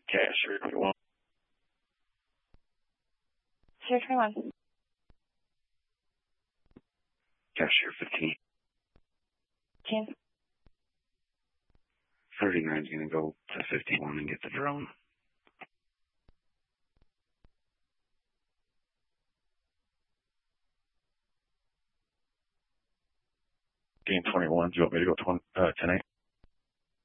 Cashier 21. Cashier 21. Cashier 15. 15. 39 is going to go to 51 and get the drone. Game 21, do you want me to go 10-8?